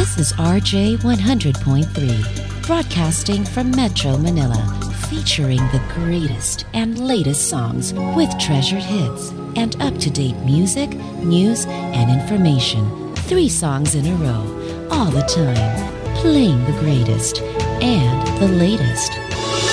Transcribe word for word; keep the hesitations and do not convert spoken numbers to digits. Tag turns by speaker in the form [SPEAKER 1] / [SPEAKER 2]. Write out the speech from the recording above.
[SPEAKER 1] This is R J one hundred point three, broadcasting from Metro Manila, featuring the greatest and latest songs with treasured hits and up-to-date music, news, and information. Three songs in a row, all the time, playing the greatest and the latest.